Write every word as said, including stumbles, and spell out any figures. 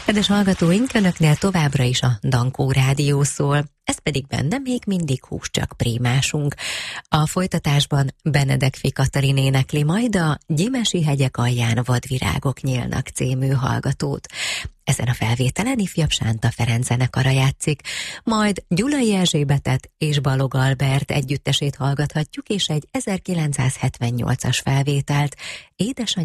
Kedves hallgatóink, önöknél továbbra is a Dankó Rádió szól, ez pedig benne még mindig húscsak prímásunk. A folytatásban Benedek Katalin énekli majd a Gyimesi hegyek alján vadvirágok nyílnak című hallgatót. Ezen a felvételen ifjabb Sánta Ferenc zenekara játszik, majd Gyulai Erzsébetet és Balog Albert együttesét hallgathatjuk, és egy ezerkilencszázhetvennyolcas felvételt édesanyja